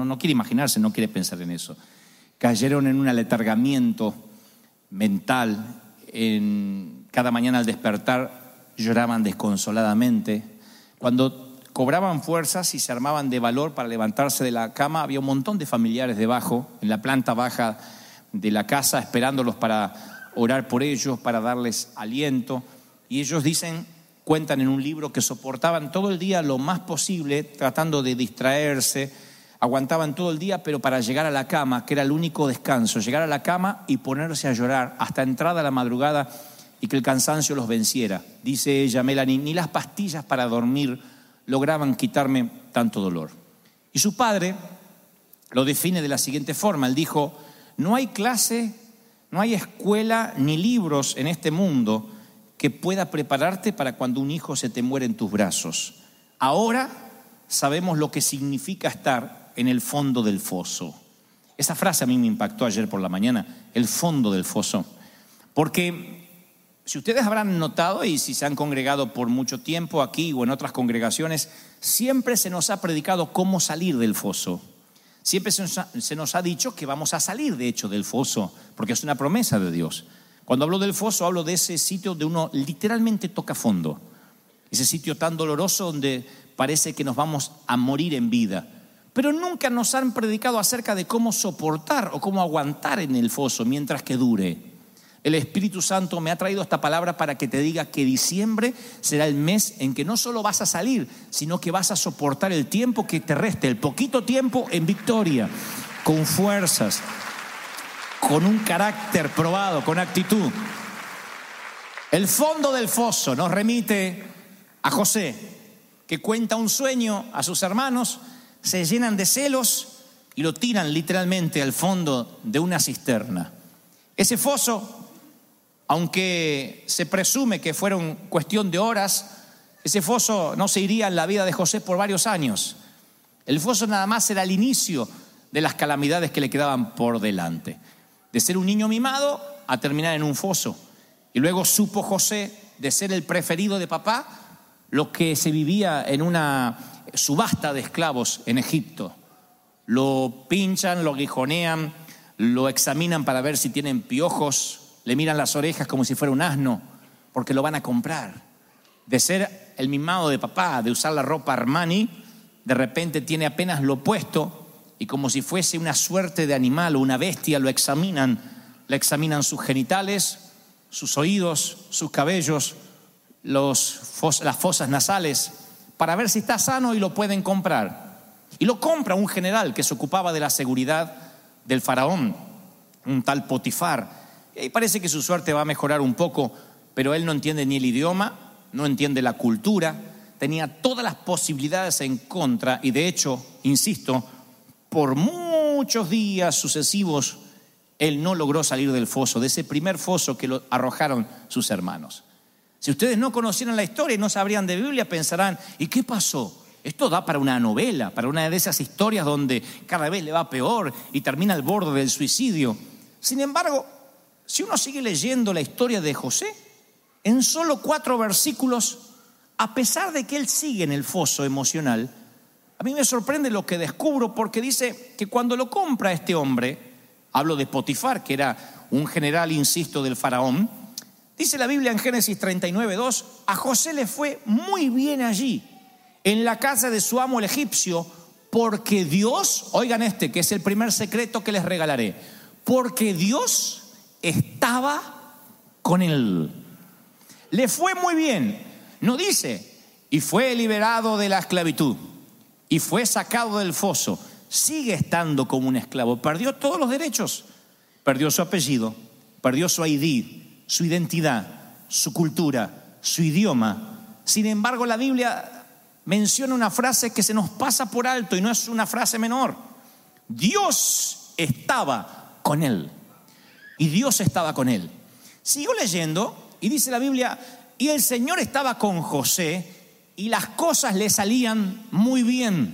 no quiere imaginarse, no quiere pensar en eso. Cayeron en un aletargamiento mental. Cada mañana al despertar lloraban desconsoladamente. Cuando cobraban fuerzas y se armaban de valor para levantarse de la cama, había un montón de familiares debajo, en la planta baja de la casa, esperándolos para orar por ellos, para darles aliento. Y ellos cuentan en un libro que soportaban todo el día lo más posible, tratando de distraerse, aguantaban todo el día, pero para llegar a la cama, que era el único descanso, llegar a la cama y ponerse a llorar hasta entrada la madrugada y que el cansancio los venciera. Dice ella, Melanie, ni las pastillas para dormir lograban quitarme tanto dolor. Y su padre lo define de la siguiente forma. Él dijo, no hay clase, no hay escuela ni libros en este mundo que pueda prepararte para cuando un hijo se te muere en tus brazos. Ahora sabemos lo que significa estar en el fondo del foso. Esa frase a mí me impactó ayer por la mañana, el fondo del foso. Porque si ustedes habrán notado, y si se han congregado por mucho tiempo aquí o en otras congregaciones, siempre se nos ha predicado cómo salir del foso. Siempre se nos ha dicho que vamos a salir, de hecho, del foso, porque es una promesa de Dios. Cuando hablo del foso, hablo de ese sitio donde uno literalmente toca fondo. Ese sitio tan doloroso donde parece que nos vamos a morir en vida. Pero nunca nos han predicado acerca de cómo soportar o cómo aguantar en el foso mientras que dure. El Espíritu Santo me ha traído esta palabra para que te diga que diciembre será el mes en que no solo vas a salir, sino que vas a soportar el tiempo que te reste, el poquito tiempo en victoria, con fuerzas, con un carácter probado, con actitud. El fondo del foso nos remite a José, que cuenta un sueño a sus hermanos, se llenan de celos y lo tiran literalmente al fondo de una cisterna. Ese foso, aunque se presume que fueron cuestión de horas, ese foso no se iría en la vida de José por varios años. El foso nada más era el inicio de las calamidades que le quedaban por delante. De ser un niño mimado a terminar en un foso. Y luego supo José, de ser el preferido de papá, lo que se vivía en una subasta de esclavos en Egipto. Lo pinchan, lo aguijonean, lo examinan para ver si tienen piojos, le miran las orejas como si fuera un asno, porque lo van a comprar. De ser el mimado de papá, de usar la ropa Armani, de repente tiene apenas lo puesto y como si fuese una suerte de animal o una bestia, le examinan sus genitales, sus oídos, sus cabellos, las fosas nasales, para ver si está sano y lo pueden comprar. Y lo compra un general que se ocupaba de la seguridad del faraón, un tal Potifar. Y ahí parece que su suerte va a mejorar un poco, pero él no entiende ni el idioma, no entiende la cultura, tenía todas las posibilidades en contra y de hecho, insisto, por muchos días sucesivos, él no logró salir del foso, de ese primer foso que lo arrojaron sus hermanos. Si ustedes no conocieran la historia y no sabrían de Biblia, pensarán, ¿y qué pasó? Esto da para una novela, para una de esas historias donde cada vez le va peor y termina al borde del suicidio. Sin embargo, si uno sigue leyendo la historia de José, en solo 4 versículos, a pesar de que él sigue en el foso emocional, a mí me sorprende lo que descubro, porque dice que cuando lo compra este hombre, hablo de Potifar, que era un general, insisto, del faraón, dice la Biblia en Génesis 39:2, a José le fue muy bien allí, en la casa de su amo el egipcio, porque Dios, oigan que es el primer secreto que les regalaré, porque Dios estaba con él. Le fue muy bien, no dice, y fue liberado de la esclavitud, y fue sacado del foso, sigue estando como un esclavo, perdió todos los derechos, perdió su apellido, perdió su ID, su identidad, su cultura, su idioma. Sin embargo, la Biblia menciona una frase que se nos pasa por alto y no es una frase menor. Dios estaba con él. Y Dios estaba con él. Sigo leyendo y dice la Biblia, y el Señor estaba con José y las cosas le salían muy bien.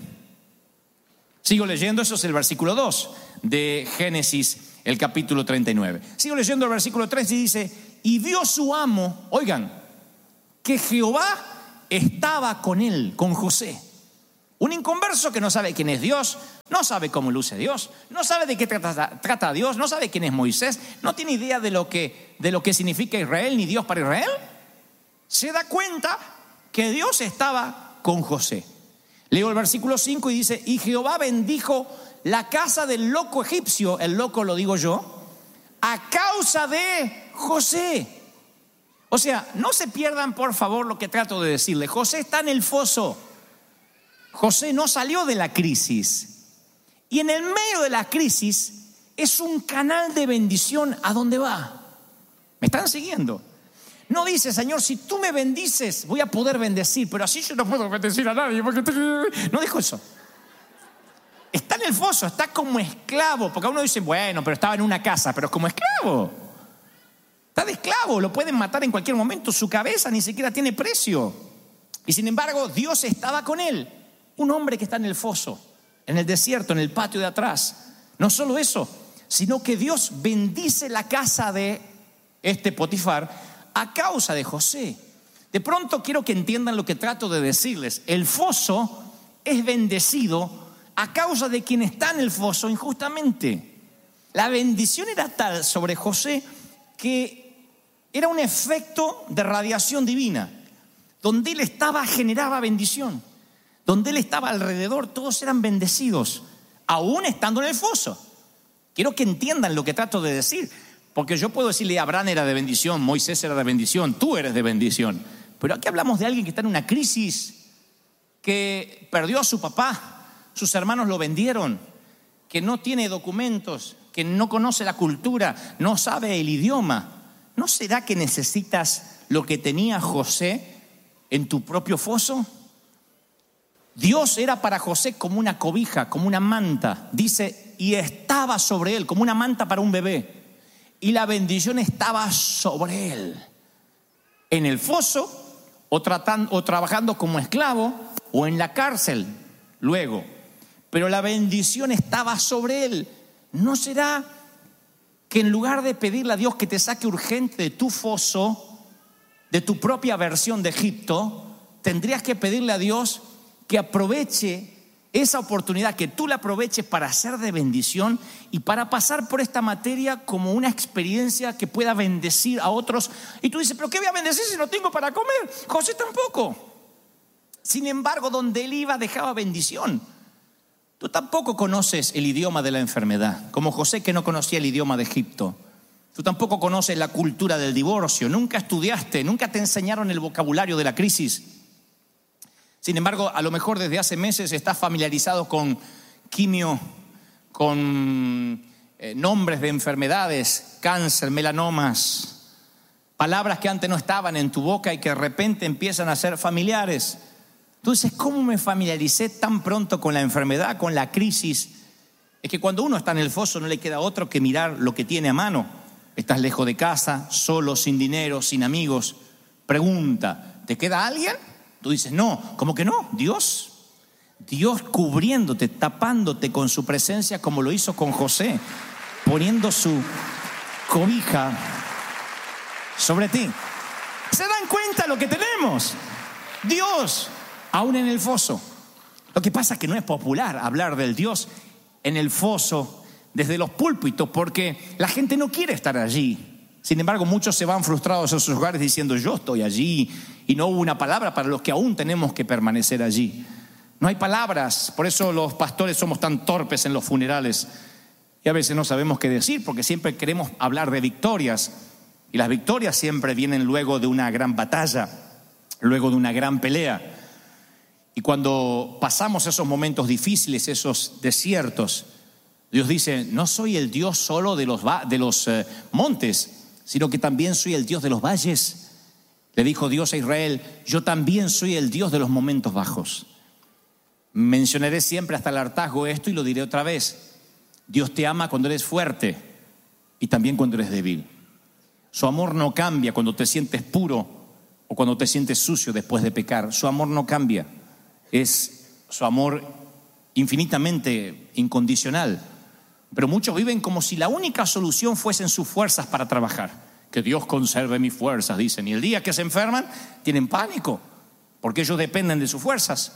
Sigo leyendo, eso es el versículo 2 de Génesis, el capítulo 39. Sigo leyendo el versículo 3 y dice, y vio su amo, oigan, que Jehová estaba con él, con José. Un inconverso que no sabe quién es Dios, no sabe cómo luce Dios, no sabe de qué trata Dios, no sabe quién es Moisés, no tiene idea de lo que significa Israel ni Dios para Israel. Se da cuenta que Dios estaba con José. Leo el versículo 5 y dice: y Jehová bendijo la casa del loco egipcio, el loco lo digo yo, a causa de José. O sea, no se pierdan por favor lo que trato de decirle. José está en el foso. José no salió de la crisis. Y en el medio de la crisis es un canal de bendición a donde va. ¿Me están siguiendo? No dice: Señor, si tú me bendices voy a poder bendecir, pero así yo no puedo bendecir a nadie. No dijo eso. Está en el foso, está como esclavo. Porque uno dice: bueno, pero estaba en una casa. Pero es como esclavo. Está de esclavo, lo pueden matar en cualquier momento. Su cabeza ni siquiera tiene precio. Y sin embargo Dios estaba con él. Un hombre que está en el foso, en el desierto, en el patio de atrás. No solo eso, sino que Dios bendice la casa de este Potifar a causa de José. De pronto quiero que entiendan lo que trato de decirles. El foso es bendecido a causa de quien está en el foso injustamente. La bendición era tal sobre José que era un efecto de radiación divina. Donde él estaba generaba bendición. Donde él estaba alrededor todos eran bendecidos, aún estando en el foso. Quiero que entiendan lo que trato de decir, porque yo puedo decirle: Abraham era de bendición, Moisés era de bendición, tú eres de bendición. Pero aquí hablamos de alguien que está en una crisis, que perdió a su papá, sus hermanos lo vendieron, que no tiene documentos, que no conoce la cultura, no sabe el idioma. ¿No será que necesitas lo que tenía José en tu propio foso? Dios era para José como una cobija, como una manta. Dice: y estaba sobre él, como una manta para un bebé. Y la bendición estaba sobre él. En el foso, o trabajando como esclavo, o en la cárcel, luego. Pero la bendición estaba sobre él. ¿No será que en lugar de pedirle a Dios que te saque urgente de tu foso, de tu propia versión de Egipto, tendrías que pedirle a Dios que aproveche esa oportunidad, que tú la aproveches para ser de bendición y para pasar por esta materia como una experiencia que pueda bendecir a otros? Y tú dices: ¿pero qué voy a bendecir si no tengo para comer? José tampoco. Sin embargo, donde él iba dejaba bendición. Tú tampoco conoces el idioma de la enfermedad, como José, que no conocía el idioma de Egipto. Tú tampoco conoces la cultura del divorcio, nunca estudiaste, nunca te enseñaron el vocabulario de la crisis. Sin embargo, a lo mejor desde hace meses estás familiarizado con quimio, con nombres de enfermedades, cáncer, melanomas, palabras que antes no estaban en tu boca y que de repente empiezan a ser familiares. Tú dices: ¿cómo me familiaricé tan pronto con la enfermedad, con la crisis? Es que cuando uno está en el foso no le queda otro que mirar lo que tiene a mano. Estás lejos de casa, solo, sin dinero, sin amigos. Pregunta: ¿te queda alguien? Tú dices: no. ¿Cómo que no? Dios cubriéndote, tapándote con su presencia, como lo hizo con José, poniendo su cobija sobre ti. ¿Se dan cuenta lo que tenemos? Dios, aún en el foso. Lo que pasa es que no es popular hablar del Dios en el foso desde los púlpitos, porque la gente no quiere estar allí. Sin embargo, muchos se van frustrados a sus hogares diciendo: yo estoy allí, y no hubo una palabra para los que aún tenemos que permanecer allí. No hay palabras, por eso los pastores somos tan torpes en los funerales y a veces no sabemos qué decir, porque siempre queremos hablar de victorias, y las victorias siempre vienen luego de una gran batalla, luego de una gran pelea. Y cuando pasamos esos momentos difíciles, esos desiertos, Dios dice: no soy el Dios solo de los montes, sino que también soy el Dios de los valles. Le dijo Dios a Israel: yo también soy el Dios de los momentos bajos. Mencionaré siempre hasta el hartazgo esto y lo diré otra vez: Dios te ama cuando eres fuerte y también cuando eres débil. Su amor no cambia cuando te sientes puro o cuando te sientes sucio después de pecar. Su amor no cambia. Es su amor infinitamente incondicional. Pero muchos viven como si la única solución fuesen sus fuerzas para trabajar. Que Dios conserve mis fuerzas, dicen. Y el día que se enferman, tienen pánico, porque ellos dependen de sus fuerzas.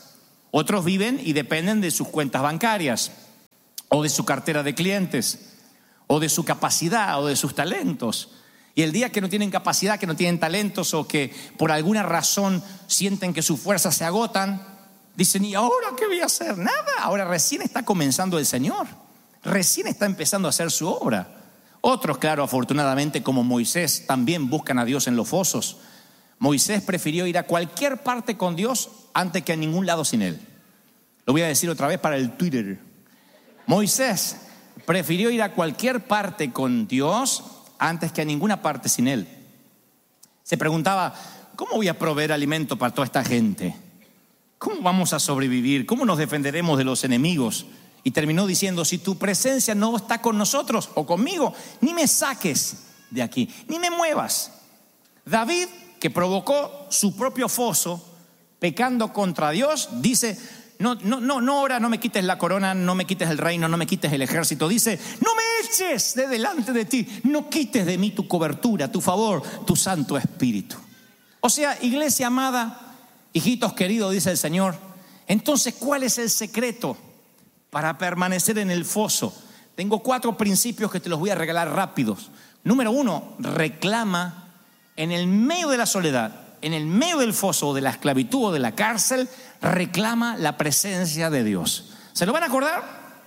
Otros viven y dependen de sus cuentas bancarias, o de su cartera de clientes, o de su capacidad, o de sus talentos. Y el día que no tienen capacidad, que no tienen talentos, o que por alguna razón sienten que sus fuerzas se agotan, dicen, ¿y ahora qué voy a hacer? Nada, ahora recién está comenzando el Señor. Recién está empezando a hacer su obra. Otros, claro, afortunadamente, como Moisés, también buscan a Dios en los fosos. Moisés prefirió ir a cualquier parte con Dios antes que a ningún lado sin Él. Lo voy a decir otra vez para el Twitter. Moisés prefirió ir a cualquier parte con Dios antes que a ninguna parte sin Él. Se preguntaba, ¿cómo voy a proveer alimento para toda esta gente? ¿Cómo vamos a sobrevivir? ¿Cómo nos defenderemos de los enemigos? Y terminó diciendo, si tu presencia no está con nosotros o conmigo, ni me saques de aquí, ni me muevas. David, que provocó su propio foso, pecando contra Dios, dice, no, ahora no me quites la corona, no me quites el reino, no me quites el ejército. Dice, no me eches de delante de ti, no quites de mí tu cobertura, tu favor, tu Santo Espíritu. O sea, iglesia amada, hijitos queridos, dice el Señor, entonces, ¿cuál es el secreto para permanecer en el foso? Tengo 4 principios que te los voy a regalar rápidos. Número 1, reclama en el medio de la soledad, en el medio del foso, de la esclavitud o de la cárcel, reclama la presencia de Dios. ¿Se lo van a acordar?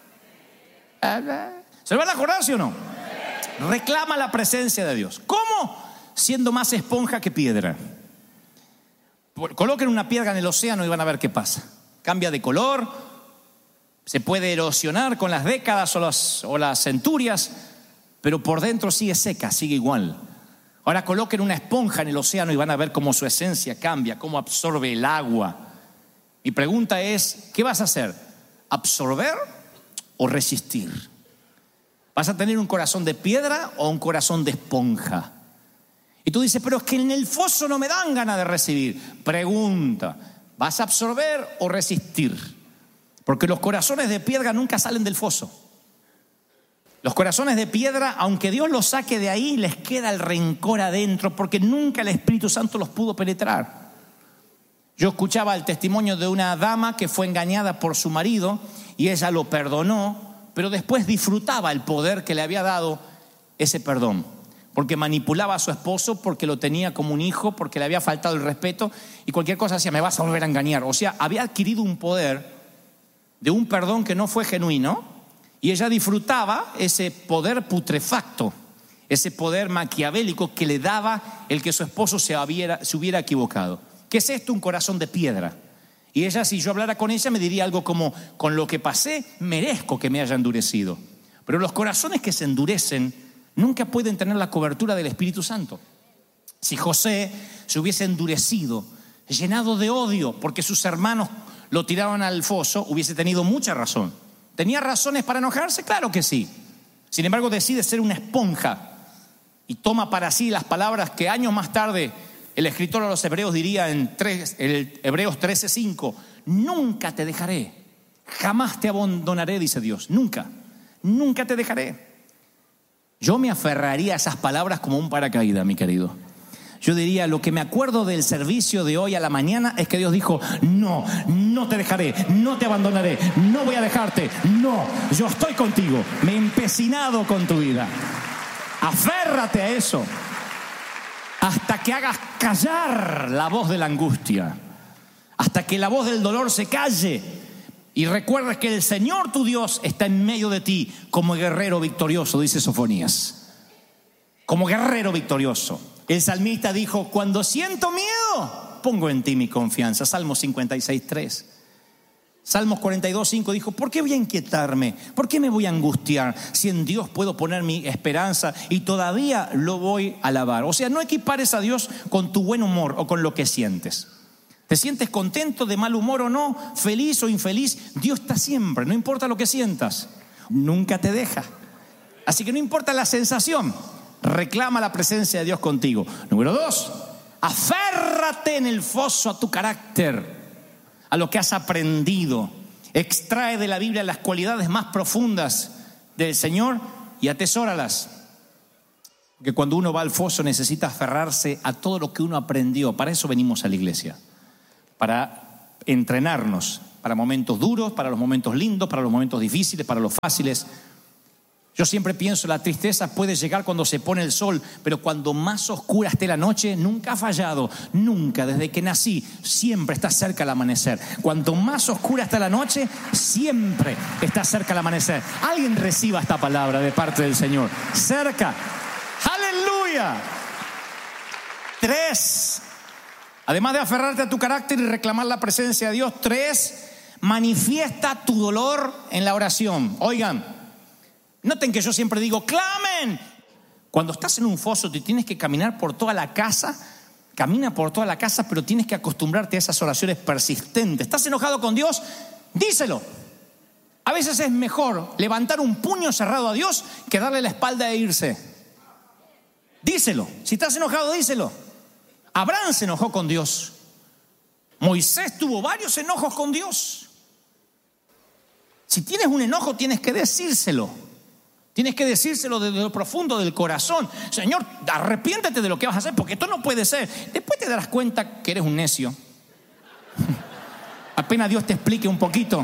¿Se lo van a acordar, sí o no? Reclama la presencia de Dios. ¿Cómo? Siendo más esponja que piedra. Coloquen una piedra en el océano y van a ver qué pasa. Cambia de color, se puede erosionar con las décadas o las centurias, pero por dentro sigue seca, sigue igual. Ahora coloquen una esponja en el océano y van a ver cómo su esencia cambia, cómo absorbe el agua. Mi pregunta es, ¿qué vas a hacer? ¿Absorber o resistir? ¿Vas a tener un corazón de piedra o un corazón de esponja? Y tú dices, pero es que en el foso no me dan ganas de recibir. Pregunta, ¿vas a absorber o resistir? Porque los corazones de piedra nunca salen del foso. Los corazones de piedra, aunque Dios los saque de ahí, les queda el rencor adentro, porque nunca el Espíritu Santo los pudo penetrar. Yo escuchaba el testimonio de una dama que fue engañada por su marido y ella lo perdonó, pero después disfrutaba el poder que le había dado ese perdón, porque manipulaba a su esposo, porque lo tenía como un hijo, porque le había faltado el respeto y cualquier cosa decía, me vas a volver a engañar. O sea, había adquirido un poder de un perdón que no fue genuino y ella disfrutaba ese poder putrefacto, ese poder maquiavélico que le daba el que su esposo se hubiera equivocado. ¿Qué es esto? Un corazón de piedra. Y ella, si yo hablara con ella, me diría algo como, con lo que pasé, merezco que me haya endurecido. Pero los corazones que se endurecen nunca pueden tener la cobertura del Espíritu Santo. Si José se hubiese endurecido, llenado de odio, porque sus hermanos lo tiraron al foso, hubiese tenido mucha razón. ¿Tenía razones para enojarse? Claro que sí. Sin embargo, decide ser una esponja y toma para sí las palabras que años más tarde el escritor a los Hebreos diría en Hebreos 13:5, nunca te dejaré, jamás te abandonaré, dice Dios, nunca te dejaré. Yo me aferraría a esas palabras como un paracaídas, mi querido. Yo diría, lo que me acuerdo del servicio de hoy a la mañana es que Dios dijo, no te dejaré, no te abandonaré, no voy a dejarte, no, yo estoy contigo, me he empecinado con tu vida. Aférrate a eso hasta que hagas callar la voz de la angustia, hasta que la voz del dolor se calle y recuerdes que el Señor tu Dios está en medio de ti como guerrero victorioso, dice Sofonías, como guerrero victorioso. El salmista dijo, cuando siento miedo, pongo en ti mi confianza. Salmos 56:3. Salmos 42:5 dijo, ¿por qué voy a inquietarme? ¿Por qué me voy a angustiar? Si en Dios puedo poner mi esperanza y todavía lo voy a alabar. O sea, no equipares a Dios con tu buen humor o con lo que sientes. ¿Te sientes contento, de mal humor o no? ¿Feliz o infeliz? Dios está siempre, no importa lo que sientas. Nunca te deja. Así que no importa la sensación. Reclama la presencia de Dios contigo. Número 2, aférrate en el foso a tu carácter, a lo que has aprendido. Extrae de la Biblia las cualidades más profundas del Señor y atesóralas. Porque cuando uno va al foso necesita aferrarse a todo lo que uno aprendió. Para eso venimos a la iglesia, para entrenarnos para momentos duros, para los momentos lindos, para los momentos difíciles, para los fáciles. Yo siempre pienso, la tristeza puede llegar cuando se pone el sol, pero cuando más oscura esté la noche, nunca ha fallado, nunca, desde que nací, siempre está cerca el amanecer. Cuanto más oscura está la noche, siempre está cerca el amanecer. Alguien reciba esta palabra de parte del Señor. Cerca. ¡Aleluya! 3. Además de aferrarte a tu carácter y reclamar la presencia de Dios, 3, manifiesta tu dolor en la oración. Oigan, noten que yo siempre digo, clamen. Cuando estás en un foso, te tienes que caminar por toda la casa. Camina por toda la casa, pero tienes que acostumbrarte a esas oraciones persistentes. ¿Estás enojado con Dios? Díselo. A veces es mejor levantar un puño cerrado a Dios que darle la espalda e irse. Díselo. Si estás enojado, díselo. Abraham se enojó con Dios. Moisés tuvo varios enojos con Dios. Si tienes un enojo, tienes que decírselo. Tienes que decírselo desde lo profundo del corazón. Señor, arrepiéntete de lo que vas a hacer, porque esto no puede ser. Después te darás cuenta que eres un necio. Apenas Dios te explique un poquito.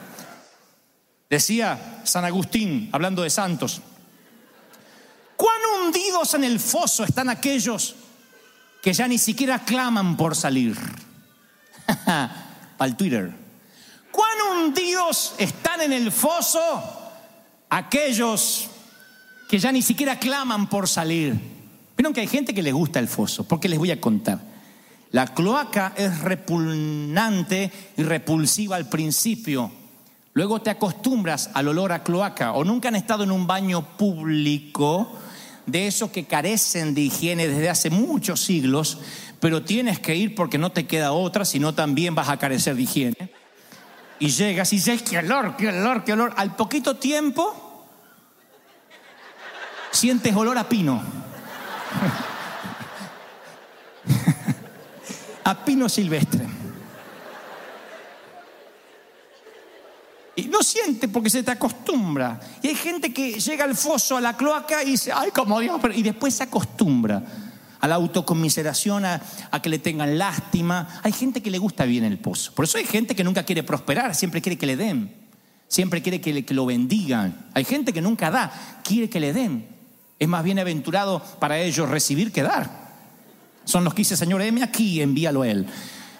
Decía San Agustín, hablando de santos: cuán hundidos en el foso están aquellos que ya ni siquiera claman por salir. Para el Twitter. Cuán hundidos están en el foso aquellos que ya ni siquiera claman por salir. Vieron que hay gente que les gusta el foso, porque les voy a contar. La cloaca es repugnante y repulsiva al principio. Luego te acostumbras al olor a cloaca. O nunca han estado en un baño público de esos que carecen de higiene desde hace muchos siglos, pero tienes que ir porque no te queda otra, sino también vas a carecer de higiene. Y llegas y dices, qué olor, qué olor, qué olor. Al poquito tiempo sientes olor a pino. A pino silvestre. Y no siente porque se te acostumbra. Y hay gente que llega al foso, a la cloaca y dice, ay, como Dios, y después se acostumbra a la autoconmiseración, a que le tengan lástima. Hay gente que le gusta bien el pozo. Por eso hay gente que nunca quiere prosperar, siempre quiere que le den. Siempre quiere que lo bendigan. Hay gente que nunca da, quiere que le den. Es más bienaventurado para ellos recibir que dar. Son los que dicen, Señor, heme aquí, envíalo a Él.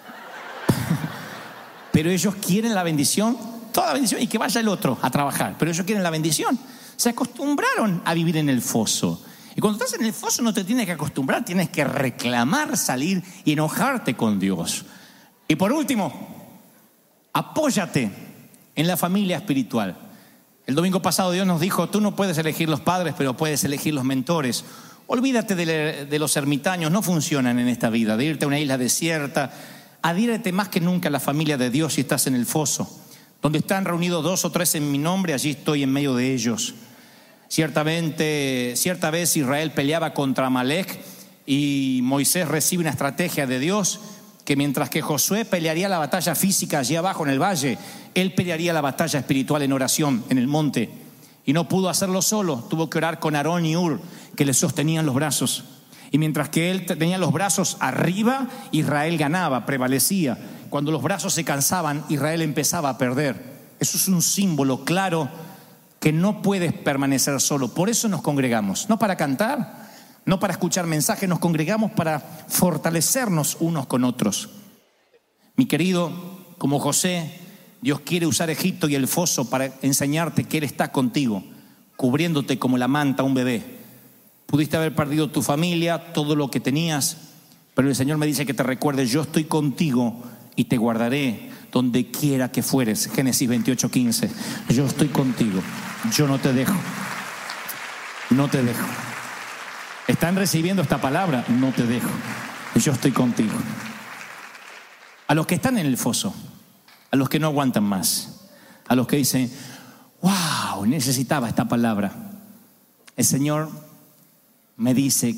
Pero ellos quieren la bendición, toda la bendición, y que vaya el otro a trabajar. Pero ellos quieren la bendición. Se acostumbraron a vivir en el foso. Y cuando estás en el foso no te tienes que acostumbrar, tienes que reclamar salir y enojarte con Dios. Y por último, apóyate en la familia espiritual. El domingo pasado Dios nos dijo, tú no puedes elegir los padres, pero puedes elegir los mentores. Olvídate de los ermitaños, no funcionan en esta vida, de irte a una isla desierta. Adhiérete más que nunca a la familia de Dios si estás en el foso. Donde están reunidos 2 o 3 en mi nombre, allí estoy en medio de ellos. Cierta vez Israel peleaba contra Amalek y Moisés recibe una estrategia de Dios que mientras que Josué pelearía la batalla física allí abajo en el valle, él pelearía la batalla espiritual en oración en el monte. Y no pudo hacerlo solo, tuvo que orar con Aarón y Hur, que le sostenían los brazos. Y mientras que él tenía los brazos arriba, Israel ganaba, prevalecía. Cuando los brazos se cansaban, Israel empezaba a perder. Eso es un símbolo claro que no puedes permanecer solo. Por eso nos congregamos, no para cantar, no para escuchar mensajes, nos congregamos para fortalecernos unos con otros. Mi querido, como José, Dios quiere usar Egipto y el foso para enseñarte que Él está contigo, cubriéndote como la manta a un bebé. Pudiste haber perdido tu familia, todo lo que tenías, pero el Señor me dice que te recuerdes, yo estoy contigo y te guardaré donde quiera que fueres. Génesis 28:15. Yo estoy contigo, yo no te dejo. No te dejo. ¿Están recibiendo esta palabra? No te dejo. Yo estoy contigo. A los que están en el foso, a los que no aguantan más, a los que dicen, wow, necesitaba esta palabra. El Señor me dice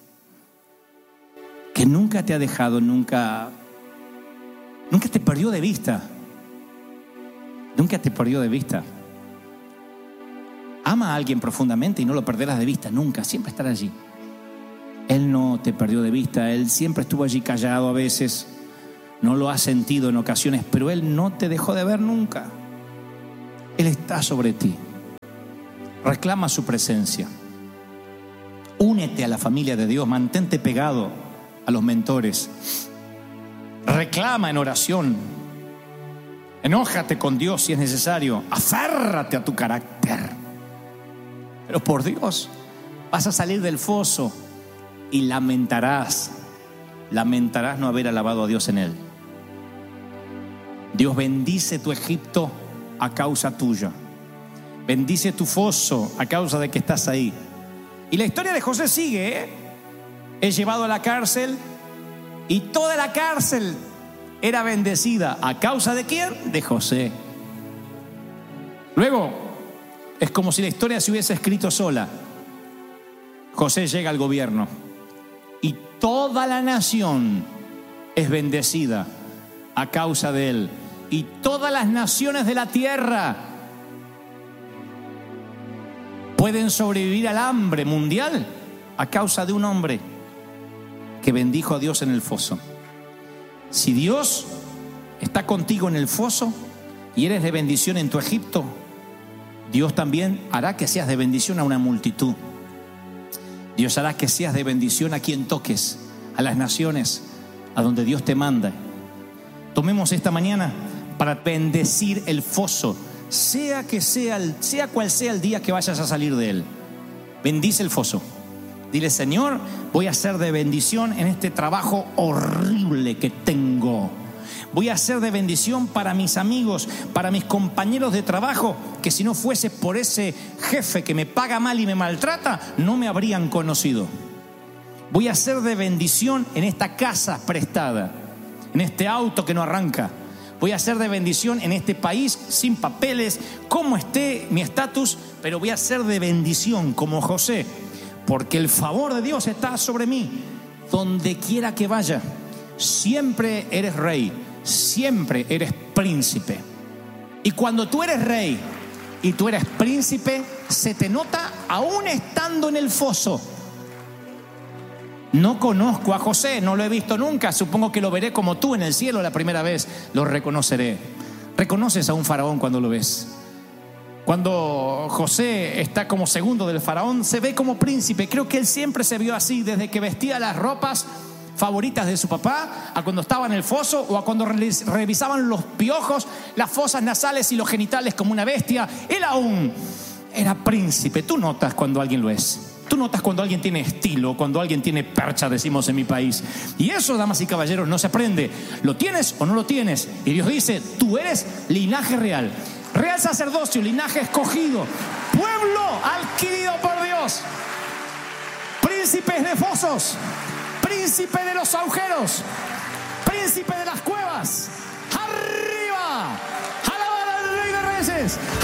que nunca te ha dejado, nunca te perdió de vista. Nunca te perdió de vista. Ama a alguien profundamente y no lo perderás de vista nunca, siempre estará allí. Él no te perdió de vista, Él siempre estuvo allí callado a veces, no lo has sentido en ocasiones, pero Él no te dejó de ver nunca. Él está sobre ti. Reclama su presencia. Únete a la familia de Dios, mantente pegado a los mentores. Reclama en oración. Enójate con Dios si es necesario. Aférrate a tu carácter. Pero por Dios, vas a salir del foso y lamentarás no haber alabado a Dios en él. Dios bendice tu Egipto a causa tuya. Bendice tu foso a causa de que estás ahí. Y la historia de José sigue, Es llevado a la cárcel y toda la cárcel era bendecida. ¿A causa de quién? De José. Luego, es como si la historia se hubiese escrito sola. José llega al gobierno y toda la nación es bendecida a causa de él. Y todas las naciones de la tierra pueden sobrevivir al hambre mundial a causa de un hombre que bendijo a Dios en el foso. Si Dios está contigo en el foso y eres de bendición en tu Egipto, Dios también hará que seas de bendición a una multitud. Dios hará que seas de bendición a quien toques, a las naciones, a donde Dios te manda. Tomemos esta mañana para bendecir el foso, sea cual sea el día que vayas a salir de él. Bendice el foso. Dile: Señor, voy a ser de bendición en este trabajo horrible que tengo. Voy a ser de bendición para mis amigos, para mis compañeros de trabajo, que si no fuese por ese jefe que me paga mal y me maltrata, no me habrían conocido. Voy a ser de bendición en esta casa prestada, en este auto que no arranca. Voy a ser de bendición en este país sin papeles, como esté mi estatus, pero voy a ser de bendición como José, porque el favor de Dios está sobre mí. Donde quiera que vaya, siempre eres rey, siempre eres príncipe. Y cuando tú eres rey y tú eres príncipe, se te nota aún estando en el foso. No conozco a José, no lo he visto nunca. Supongo que lo veré como tú en el cielo la primera vez. Lo reconoceré. ¿Reconoces a un faraón cuando lo ves? Cuando José está como segundo del faraón, se ve como príncipe. Creo que él siempre se vio así, desde que vestía las ropas favoritas de su papá, a cuando estaba en el foso, o a cuando revisaban los piojos, las fosas nasales y los genitales como una bestia. Él aún era príncipe. Tú notas cuando alguien lo es. Tú notas cuando alguien tiene estilo, cuando alguien tiene percha, decimos en mi país. Y eso, damas y caballeros, no se aprende. ¿Lo tienes o no lo tienes? Y Dios dice: tú eres linaje real, real sacerdocio, linaje escogido, pueblo adquirido por Dios, príncipes de fosos, príncipe de los agujeros, príncipe de las cuevas. ¡Arriba! ¡Alabar al Rey de Reyes!